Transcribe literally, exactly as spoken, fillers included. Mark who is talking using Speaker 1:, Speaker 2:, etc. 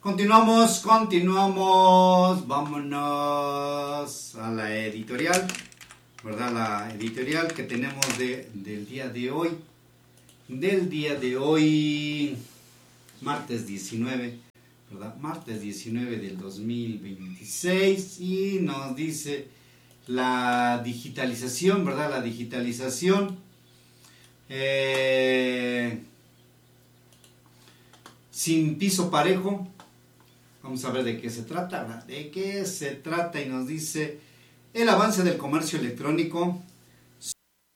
Speaker 1: Continuamos, continuamos, vámonos a la editorial, ¿verdad? La editorial que tenemos de, del día de hoy, del día de hoy, martes diecinueve, ¿verdad? Martes diecinueve del dos mil veintiséis, y nos dice la digitalización, ¿verdad? La digitalización, eh, sin piso parejo. Vamos a ver de qué se trata, ¿verdad? De qué se trata, y nos dice: el avance del comercio electrónico